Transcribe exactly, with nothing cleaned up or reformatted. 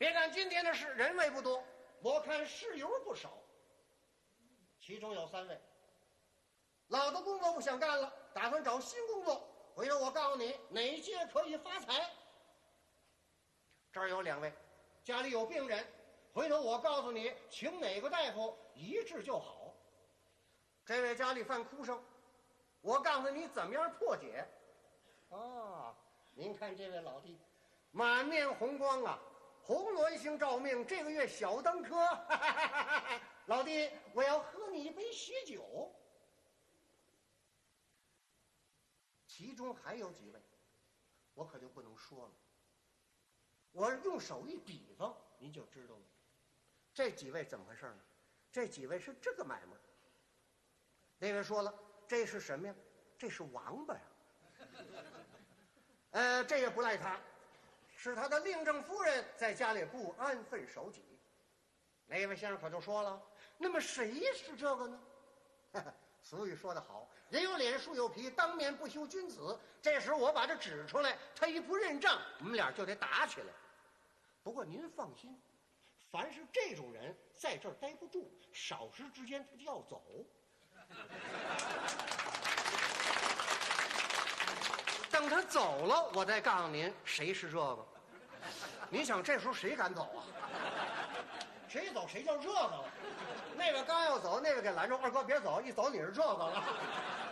别看今天的事人位不多，我看事由不少。其中有三位，老的工作不想干了，打算找新工作。回头我告诉你哪届可以发财。这儿有两位，家里有病人，回头我告诉你请哪个大夫一治就好。这位家里犯哭声，我告诉你怎么样破解。啊，您看这位老弟，满面红光啊，红鸾星照命，这个月小登科。老弟，我要喝你一杯喜酒。其中还有几位，我可就不能说了。我用手一比方，您就知道了。这几位怎么回事呢？这几位是这个买卖。那位说了，这是什么呀？这是王八呀。呃，这也不赖他，是他的令正夫人在家里不安分守己。那位先生可就说了，那么谁是这个呢？俗语说得好，人有脸树有皮，当面不修君子。这时我把这指出来，他一不认账，我们俩就得打起来。不过您放心，凡是这种人在这儿待不住，少时之间他就要走。等他走了，我再告诉您谁是这个。您想这时候谁敢走啊？谁走谁叫这个了。那个刚要走，那个给拦住，二哥别走，一走你是这个了。